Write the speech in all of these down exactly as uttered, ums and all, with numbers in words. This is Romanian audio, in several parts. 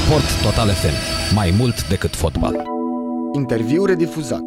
Sport Total F M. Mai mult decât fotbal. Interviu redifuzat.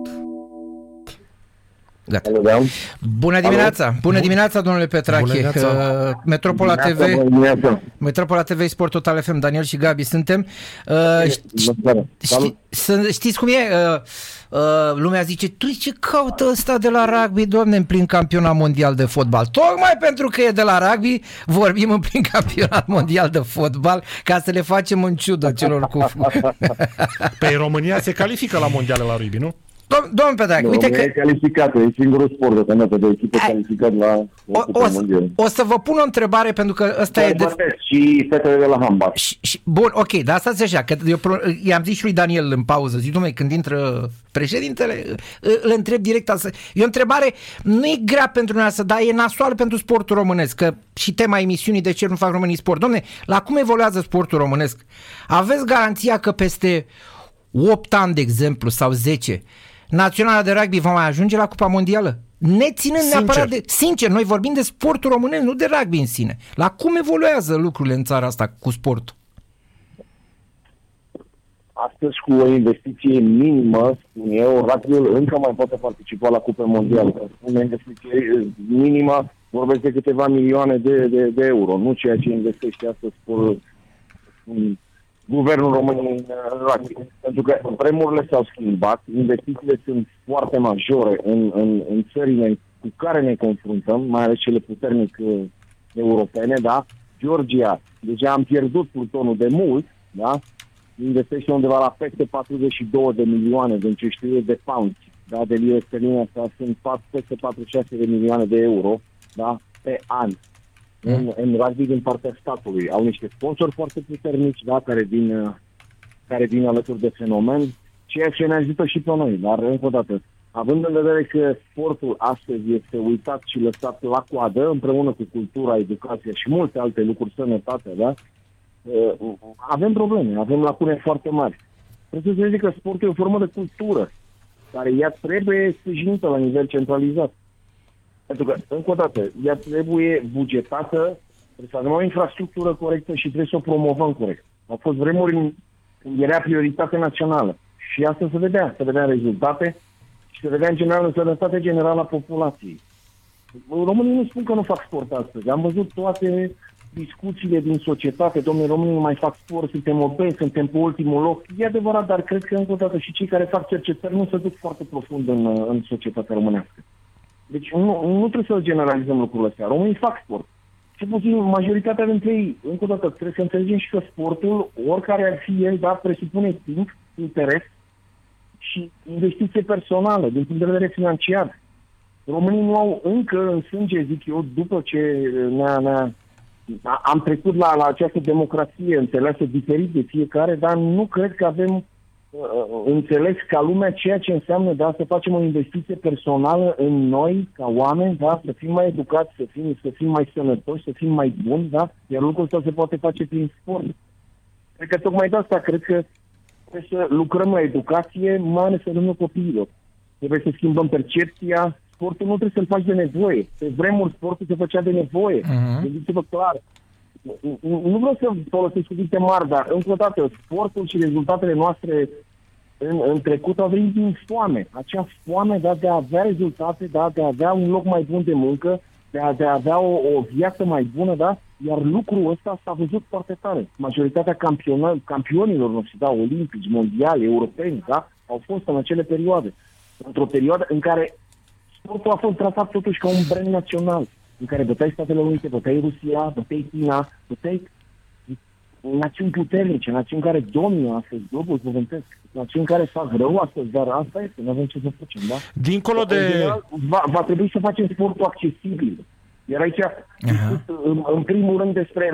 Gata. Bună dimineața! Bună dimineața, domnule Petrache! Uh, Metropola T V, Metropola T V, Sport Total F M, Daniel și Gabi suntem. Uh, ști, ști, știți cum e? Uh, uh, lumea zice, tu ce caută ăsta de la rugby, doamne, în plin campionat mondial de fotbal? Tocmai pentru că e de la rugby, vorbim în plin campionat mondial de fotbal, ca să le facem în ciudă celor cu... Pe România se califică la mondiale la rugby, nu? Dom- Domnul Petrache, uite că... e calificat, e singurul sport deocamdată de echipă calificat la o, o, o să vă pun o întrebare, pentru că ăsta dar e... De... Și fetele de la handbal. Și, și, bun, ok, dar stați așa, că eu i-am zis și lui Daniel în pauză, zic, dom'le, când intră președintele, îl întreb direct asta. E o întrebare, nu e grea pentru noi să, dar e nasoală pentru sportul românesc, că și tema emisiunii de ce nu fac românii sport. Dom'le, la cum evoluează sportul românesc? Aveți garanția că peste opt ani, de exemplu, sau zece, Naționala de rugby va mai ajunge la Cupa Mondială? Ne ținând neapărat de... Sincer, noi vorbim de sportul românesc, nu de rugby în sine. La cum evoluează lucrurile în țara asta cu sportul? Astăzi, cu o investiție minimă, spun eu, rugby-ul încă mai poate participa la Cupa Mondială. Cu o investiție minimă, vorbesc de câteva milioane de, de, de euro, nu ceea ce investește astăzi sportul. Guvernul României în rugby. Pentru că vremurile s-au schimbat, investițiile sunt foarte majore în, în, în țările cu care ne confruntăm, mai ales cele puternic uh, europene, da? Georgia, deja am pierdut plutonul de mult, da? Investește undeva la peste patruzeci și două de milioane, din ce știu eu, de pounds, da? De lire sterline, asta sunt peste patruzeci și șase de milioane de euro, da? Pe an. În, în rugby din partea statului. Au niște sponsori foarte puternici, da, care vin, care vin alături de fenomen, ceea ce ne ajută și pe noi. Dar, încă o dată, având în vedere că sportul astăzi este uitat și lăsat la coadă, împreună cu cultura, educația și multe alte lucruri, sănătate, da, avem probleme, avem lacune foarte mari. Trebuie să zic că sportul e o formă de cultură, care ea trebuie sprijinită la nivel centralizat. Pentru că, încă o dată, ea trebuie bugetată, trebuie să avem o infrastructură corectă și trebuie să o promovăm corect. Au fost vremuri când era prioritate națională și asta se vedea, se vedea rezultate și se vedea în general în sănătate generală a populației. Românii nu spun că nu fac sport astăzi. Am văzut toate discuțiile din societate, domnule, românii nu mai fac sport, suntem obezi, suntem pe ultimul loc. E adevărat, dar cred că, încă o dată, și cei care fac cercetări nu se duc foarte profund în, în societatea românească. Deci nu, nu trebuie să generalizăm lucrurile astea. Românii fac sport. Ce puțin, majoritatea dintre ei, încă o dată, trebuie să înțelegem și că sportul, oricare ar fi el, dar presupune timp, interes și investiție personală, din punct de vedere financiar. Românii nu au încă în sânge, zic eu, după ce ne-a, ne-a, am trecut la, la această democrație înțeleasă diferit de fiecare, dar nu cred că avem înțeles ca lumea ceea ce înseamnă, da, să facem o investiție personală în noi, ca oameni, da, să fim mai educați, să fim, să fim mai sănătoși, să fim mai buni, da, iar lucrul ăsta se poate face prin sport. Cred că tocmai de asta, cred că trebuie să lucrăm la educație, mai ales în rândul copiilor. Trebuie să schimbăm percepția, sportul nu trebuie să-l faci de nevoie. Pe vremuri sportul se făcea de nevoie. Uh-huh. Gândiți-vă clar. Nu vreau să folosesc cuvinte mari, dar încă o dată, sportul și rezultatele noastre în, în trecut au venit din foame. Acea foame, da, de a avea rezultate, da, de a avea un loc mai bun de muncă, de a, de a avea o, o viață mai bună, da? Iar lucrul ăsta s-a văzut foarte tare. Majoritatea campionilor noștri, da, olimpici, mondiali, europeni, da, au fost în acele perioade. Într-o perioadă în care sportul a fost tratat totuși ca un brand național, în care băteai Statele Unite, băteai Rusia, băteai China, băteai națiuni puternice, națiuni care domină astăzi globul cuvântesc, națiuni care fac rău astăzi, dar asta este, nu avem ce să facem, da? Dincolo de... General, va, va trebui să facem sportul accesibil. Iar aici, uh-huh. în, în primul rând despre